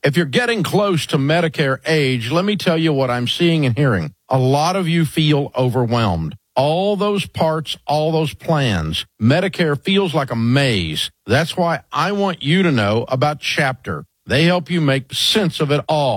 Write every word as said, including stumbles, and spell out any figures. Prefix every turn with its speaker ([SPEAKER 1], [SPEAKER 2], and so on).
[SPEAKER 1] If you're getting close to Medicare age, let me tell you what I'm seeing and hearing. A lot of you feel overwhelmed. All those parts, all those plans. Medicare feels like a maze. That's why I want you to know about Chapter. They help you make sense of it all.